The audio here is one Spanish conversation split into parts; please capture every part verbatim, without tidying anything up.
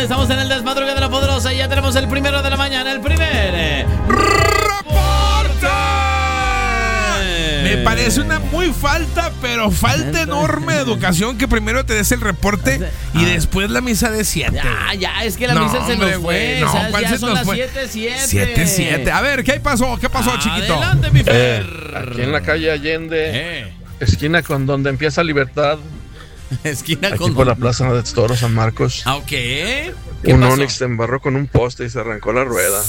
Raúl, estamos en el Desmadrugue de la Poderosa y ya tenemos el primero de la mañana, el primer eh, reporte. Me parece una muy falta, pero falta enorme de educación que primero te des el reporte y después la misa de siete. Ya, ya, es que la No, misa se hombre, nos güey, fue. no, o sea, ¿cuál ya se son nos las fue? siete siete. siete siete. A ver, ¿qué pasó? ¿Qué pasó, chiquito? Adelante, mi Fer. Eh, aquí en la calle Allende, Eh, esquina con donde empieza Libertad, esquina aquí con... por la Plaza de Toros San Marcos, Ah, ok. ¿Qué un pasó? Onix se embarró con un poste y se arrancó la rueda.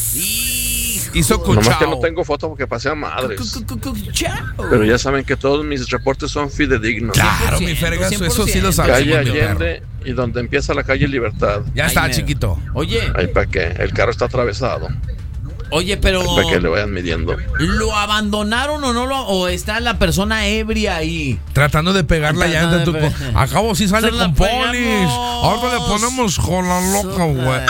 Hizo Nomás que cuchao. no tengo foto porque pasé a madres. Cu- cu- cu- chao. Pero ya saben que todos mis reportes son fidedignos. Claro, mi cien por ciento, Fergazo, eso sí lo cien por ciento. sabemos, Calle mi perro. Allende y donde empieza la calle Libertad. Ya Ahí está, mero. chiquito. Oye, Ahí para que el carro está atravesado. oye, pero Para que le vayan midiendo. ¿lo abandonaron o no lo o está la persona ebria ahí? Tratando de pegar la Tratando llanta. de Tú, pe- acabo sí sale Se la con polis. pegamos. Ahora le ponemos con la loca,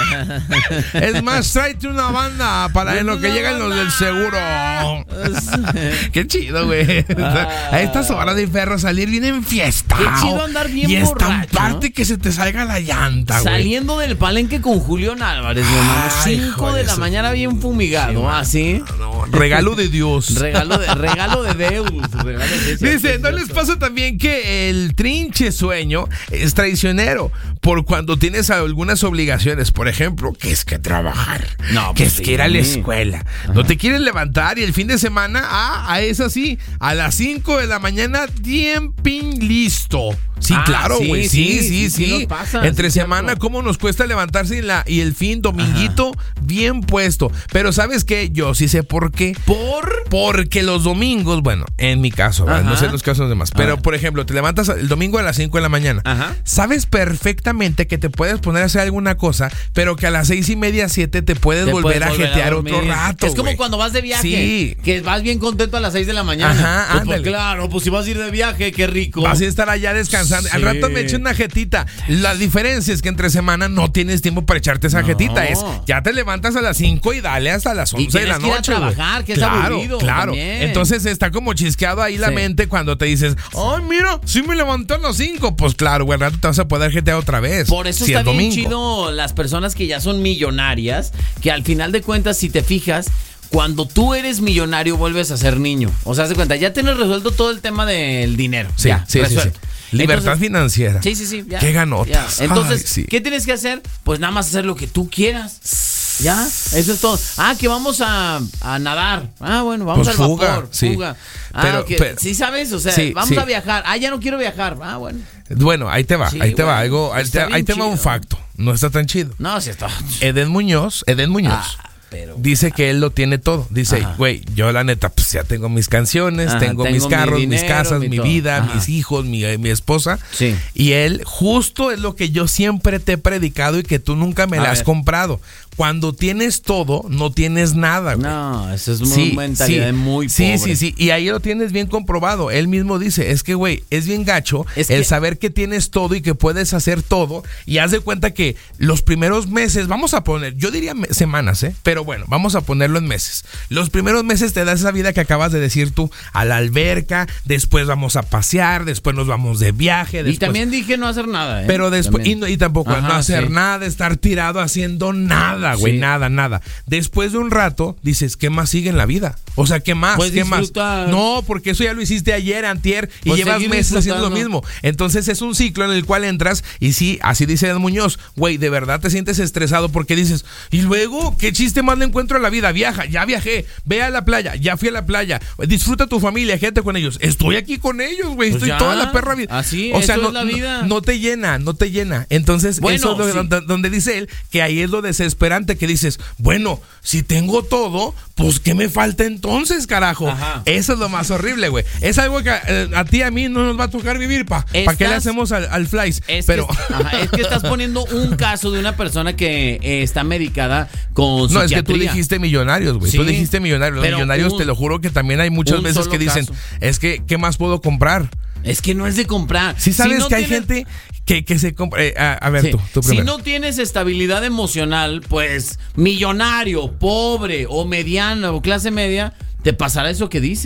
güey. Es más, tráete una banda para en lo que Una llegan los del banda. seguro. Qué chido, güey. A estas horas de perro salir bien en fiesta. Qué chido andar bien y borracho, estamparte ¿no? que se te salga la llanta, güey. Saliendo del palenque con Julián Álvarez, mi hermano. Ay, cinco hijo de de la su- mañana bien fumigado, ¿así? No, regalo de Dios. Regalo de, regalo de Deus. regalo de Deus. Dice, ¿no les pasa también que el trinche sueño es traicionero? Por cuando tienes algunas obligaciones, por ejemplo, que es que trabajar, No, que pues es sí. que ir a la escuela, no te quieres levantar y el fin de semana, ah, a es así, a las cinco de la mañana, tiempín listo. Sí, Ah, claro, sí, güey, sí, sí, sí, sí, sí sí. nos pasa, Entre sí, semana, cierto. ¿cómo nos cuesta levantarse y, la, y el fin, dominguito, bien puesto? Pero ¿sabes qué? Yo sí sé por qué. ¿Por? Porque los domingos, bueno, en mi caso, ¿verdad? Ajá. No sé los casos de los demás, A pero ver. por ejemplo, te levantas el domingo a las cinco de la mañana. Ajá. Sabes perfectamente que te puedes poner a hacer alguna cosa, pero que a las seis y media, siete te puedes Te volver puedes a volver jetear dormir. otro rato. Es como güey. cuando vas de viaje. Sí. Que vas bien contento a las seis de la mañana. Ajá, Pues, ándale. pues, claro, pues si vas a ir de viaje, qué rico. Vas a estar allá descansando. Sí. Al rato me eché una jetita. La diferencia es que entre semana no tienes tiempo para echarte esa No. jetita. Es ya te levantas a las cinco y dale hasta las Y once de la tienes que ir a noche. güey. trabajar, que es claro, aburrido Claro. también. Entonces está como chisqueado ahí la Sí. mente cuando te dices, ay, mira, sí me levanté a las cinco. Pues claro, güey, al rato te vas a poder jetear otra vez. Por eso si está es bien domingo. chido las personas que ya son millonarias, que al final de cuentas, si te fijas, cuando tú eres millonario vuelves a ser niño. O sea, haz de cuenta, ya tienes resuelto todo el tema del dinero. Sí, ya, sí, sí, sí. resuelto. Libertad Entonces, financiera. Sí, sí, sí. Ya, Qué ganotas. ya. Entonces, Ay, sí. ¿qué tienes que hacer? Pues nada más hacer lo que tú quieras. Ya, eso es todo. Ah, que vamos a, a nadar. Ah, bueno, vamos Pues al fuga, vapor. sí. Fuga. Ah, Pero- que- pero- sí, ¿sabes? O sea, Sí, vamos sí. a viajar. Ah, ya no quiero viajar. Ah, bueno. Bueno, ahí te va, Sí, ahí te va güey, algo, ahí te, está bien ahí te va un chido. facto. No está tan chido. No, sí está. Eden Muñoz, Eden Muñoz. Ah, pero. Dice que él lo tiene todo. Dice, Ajá. güey, yo la neta, pues ya tengo mis canciones, Ajá, tengo, tengo mis mi carros, mis dinero, casas, mi mi, todo. vida, Ajá. mis hijos, mi, mi esposa. Sí. Y él, justo es lo que yo siempre te he predicado y que tú nunca me A la has ver. comprado. Cuando tienes todo, no tienes nada, güey. No, eso es una mentalidad sí, muy sí, pobre. sí, sí. Y ahí lo tienes bien comprobado. Él mismo dice, es que, güey, es bien gacho Es el que- saber que tienes todo y que puedes hacer todo. Y haz de cuenta que los primeros meses, vamos a poner, yo diría me- semanas, ¿eh? Pero bueno, vamos a ponerlo en meses. Los primeros meses te das esa vida que acabas de decir tú, a la alberca, después vamos a pasear, después nos vamos de viaje. Y Después, también dije no hacer nada, ¿eh? pero después, y, También. no- y tampoco Ajá, no hacer sí. nada, estar tirado haciendo nada, güey, Sí. nada, nada. Después de un rato, dices, ¿qué más sigue en la vida? O sea, ¿qué más? Pues ¿Qué más? disfrutar. No, porque eso ya lo hiciste ayer, antier, y Pues llevas seguir meses haciendo lo disfrutando. mismo. Entonces es un ciclo en el cual entras, y sí, así dice Eden Muñoz, güey, de verdad te sientes estresado porque dices, y luego, ¿qué chiste más le encuentro a la vida? Viaja, ya viajé, ve a la playa, ya fui a la playa, disfruta tu familia, quédate con ellos. Estoy aquí con ellos, güey, Pues estoy ya, toda la perra vida. así, o sea, eso no, es la vida. No, no te llena, no te llena. Entonces, Bueno, eso es lo- sí. donde, donde dice él que ahí es lo desesperante que dices, bueno, si tengo todo, pues ¿qué me falta entonces, carajo? Ajá. Eso es lo más horrible, güey. Es algo que eh, a ti y a mí no nos va a tocar vivir, pa. ¿Para qué le Estás- hacemos al, al flies? Es, Pero que, ajá, es que estás poniendo un caso de una persona que eh, está medicada con no, es que tú psiquiatría. dijiste millonarios, güey. Sí, tú dijiste millonarios. Los pero millonarios, un- te lo juro que también hay muchas un veces solo que dicen, caso. es que, ¿qué más puedo comprar? Es que no es de comprar. Sí sabes Si no que hay tienes- gente que, que se compra... eh, a, a ver, Sí. tú, tú Si primero. no tienes estabilidad emocional, pues millonario, pobre o mediano o clase media, te pasará eso que dices.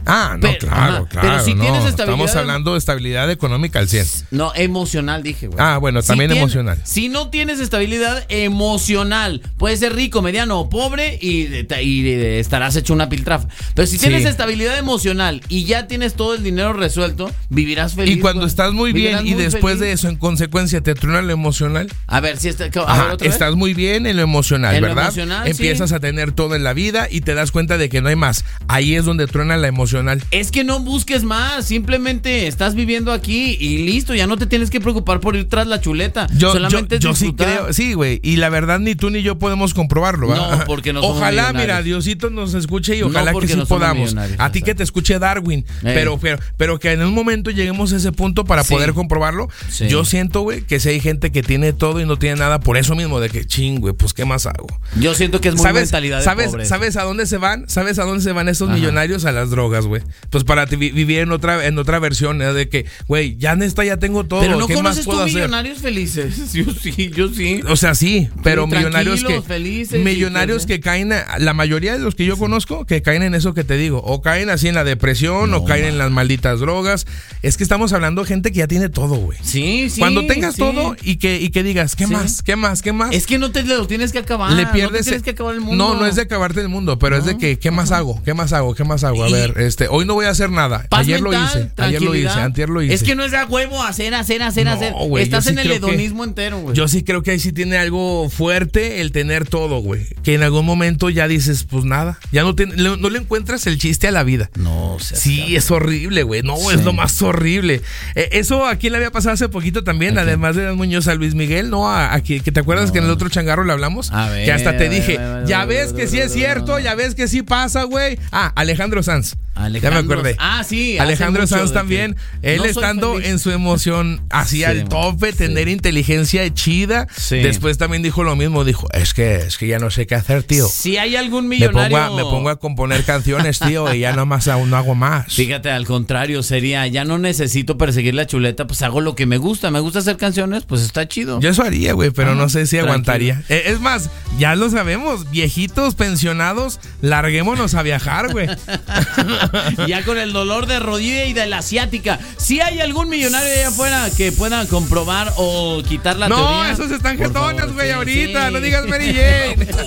Ah, no, Pero, claro, ajá, claro. pero si no, tienes estabilidad estamos de- hablando de estabilidad económica al cien. No, emocional dije, güey. Ah, bueno, Si también tiene- emocional. Si no tienes estabilidad emocional, puedes ser rico, mediano o pobre y, y estarás hecho una piltrafa. Pero si tienes Sí. estabilidad emocional y ya tienes todo el dinero resuelto, vivirás feliz. Y cuando güey. estás muy Vivirás bien y muy después feliz. de eso, en consecuencia, te truena lo emocional. A ver, si está, a ver, Ajá, otra vez. estás muy bien en lo emocional, En lo ¿verdad? emocional, Empiezas sí. a tener todo en la vida y te das cuenta de que no hay más. Ahí es donde truena la emocional. Es que no busques más, simplemente estás viviendo aquí y listo, ya no te tienes que preocupar por ir tras la chuleta. Yo, Solamente yo, yo es sí disfrutar. creo, sí, güey. Y la verdad, ni tú ni yo podemos comprobarlo, ¿verdad? No, porque no somos Ojalá, millonarios. mira, Diosito nos escuche y No, ojalá que porque sí no somos podamos. millonarios, A ti o sea. que te escuche Darwin, Ey. pero, pero, pero que en un momento lleguemos a ese punto para Sí. poder comprobarlo. Sí. Yo siento, güey, que si hay gente que tiene todo y no tiene nada por eso mismo, de que ching, güey, pues ¿qué más hago? Yo siento que es muy ¿Sabes, mentalidad de sabes, pobre. ¿Sabes a dónde se van? ¿Sabes a dónde se van estos Ajá. millonarios? A las drogas, güey. Pues para ti- vi- vivir en otra, en otra versión, ¿eh? De que, güey, ya neta, ya tengo todo. Pero no ¿Qué más conoces tú puedo hacer? millonarios felices. Yo sí, yo sí. O sea, sí, pero Sí, millonarios que tranquilos, felices, millonarios y que caen, a- la mayoría de los que yo conozco, que caen en eso que te digo, o caen así en la depresión, No, o caen man. en las malditas drogas. Es que estamos hablando de gente que ya tiene todo, güey. Sí, sí. Cuando tengas sí. todo y que, y que digas, ¿qué Sí. más? ¿Qué más? ¿Qué más? Es que no te lo tienes que acabar. Le no pierdes. te tienes que acabar el mundo. No, no es de acabarte el mundo, pero es de que, ¿qué más hago? ¿Qué más hago? ¿Qué más hago? A Y- ver, este, hoy no voy a hacer nada. Paz Ayer mental, lo hice, ayer lo hice, tranquilidad. antier lo hice. Es que no es de a huevo hacer, hacer, hacer, No, hacer. güey, Estás yo sí en el creo que- hedonismo entero, güey. Yo sí creo que ahí sí tiene algo fuerte el tener todo, güey. Que en algún momento ya dices, pues nada, ya no, tiene- le- no le encuentras el chiste a la vida. No, o sea, Sí, es horrible, güey. No, Sí. es lo más horrible. Eh, eso a quién le había pasado hace poquito también, ¿A quién? además de Dan Muñoz, a Luis Miguel, ¿no? A, a que, que te acuerdas No. que en el otro changarro le hablamos. A ver, que hasta te a ver, dije, a ver, a ver, ya a ver, ves a que ver, sí a es ver, cierto, a ver. ya ves que sí pasa, güey. Ah, Alejandro Sanz. Alejandro- Ya me acordé. Ah, sí. hace Alejandro mucho Sanz de también, que él no soy estando feliz. en su emoción así Sí, al tope, tener sí. inteligencia chida. Sí. Después también dijo lo mismo, dijo, es que es que ya no sé qué hacer, tío. Si hay algún Me millonario. pongo, a, me pongo a componer canciones, tío, y ya nomás aún no hago más. Fíjate, al contrario, sería, ya no necesito perseguir la chuleta, pues hago lo que me gusta. Me gusta hacer canciones, pues está chido. Yo eso haría, güey, pero Ajá, no sé si tranquilo. aguantaría. Eh, es más, ya lo sabemos, viejitos, pensionados, larguémonos a viajar, güey. Ya con el dolor de rodilla y de la asiática. Si hay algún millonario allá afuera que pueda comprobar o quitar la No, teoría. esos están por jetones, favor, güey, sí, ahorita, sí. no digas Mary Jane.